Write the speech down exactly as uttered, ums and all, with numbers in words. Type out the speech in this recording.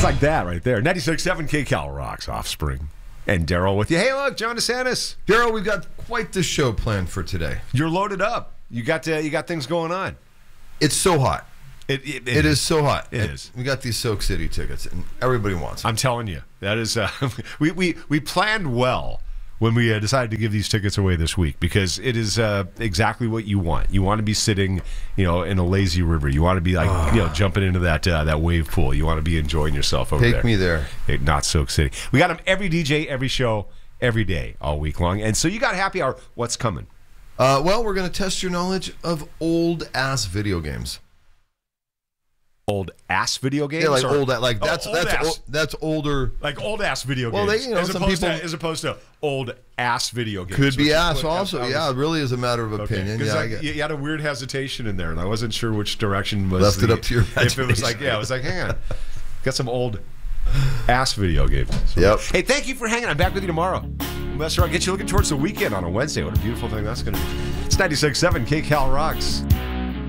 like that right there. ninety-six point seven K-Cal rocks Offspring. And Daryl with you. Hey, look, John DeSantis. Daryl, we've got quite the show planned for today. You're loaded up. You got uh, you got things going on. It's so hot. It, it, it, it is. is so hot. It and is. We got these Soak City tickets, and everybody wants them. I'm telling you, that is. Uh, we, we we planned well when we uh, decided to give these tickets away this week because it is uh, exactly what you want. You want to be sitting, you know, in a lazy river. You want to be like, oh. you know, jumping into that uh, that wave pool. You want to be enjoying yourself over Take there. Take me there. Hey, not Soak City. We got them every D J, every show, every day, all week long. And so you got happy hour. What's coming? Uh, well, we're going to test your knowledge of old-ass video games. Old-ass video games? Yeah, like or, old, like that's oh, that's ass. o- that's older. Like old-ass video well, games. They, you know, as, some opposed people, to, as opposed to old-ass video games. Could be ass what, also. was, yeah, it really is a matter of opinion. Okay. Yeah, like, I get, you had a weird hesitation in there, and I wasn't sure which direction was left the, it up to your imagination. If it was like, yeah, I was like, hang on. Got some old ass video games. So, yep. Hey, thank you for hanging. I'm back with you tomorrow. That's right. Get you looking towards the weekend on a Wednesday. What a beautiful thing that's going to be. It's ninety-six point seven K-Cal Rocks.